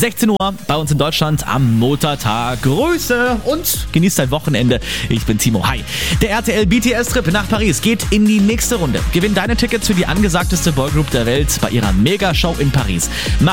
16 Uhr bei uns in Deutschland am Muttertag. Grüße und genießt dein Wochenende. Ich bin Timo. Hi. Der RTL BTS-Trip nach Paris geht in die nächste Runde. Gewinn deine Tickets für die angesagteste Boygroup der Welt bei ihrer Megashow in Paris.